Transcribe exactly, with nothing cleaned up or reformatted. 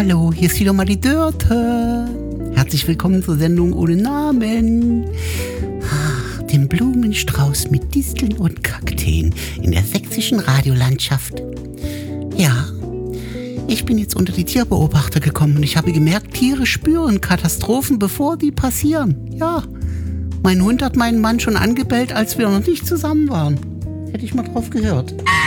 Hallo, hier ist wieder mal die Dörte. Herzlich willkommen zur Sendung ohne Namen. Ach, dem Blumenstrauß mit Disteln und Kakteen in der sächsischen Radiolandschaft. Ja, ich bin jetzt unter die Tierbeobachter gekommen und ich habe gemerkt, Tiere spüren Katastrophen, bevor die passieren. Ja, mein Hund hat meinen Mann schon angebellt, als wir noch nicht zusammen waren. Hätte ich mal drauf gehört.